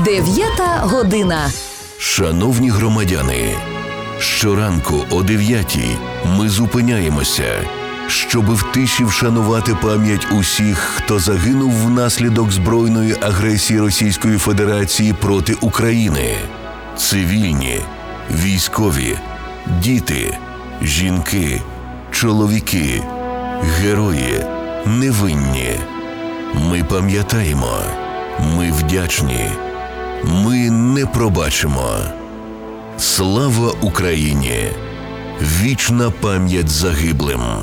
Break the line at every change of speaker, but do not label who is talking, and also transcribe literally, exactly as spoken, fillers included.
Дев'ята година.
Шановні громадяни, щоранку о дев'ятій ми зупиняємося, щоби в тиші вшанувати пам'ять усіх, хто загинув внаслідок збройної агресії Російської Федерації проти України. Цивільні, військові, діти, жінки, чоловіки, герої, невинні. Ми пам'ятаємо, ми вдячні, ми не пробачимо. Слава Україні! Вічна пам'ять загиблим!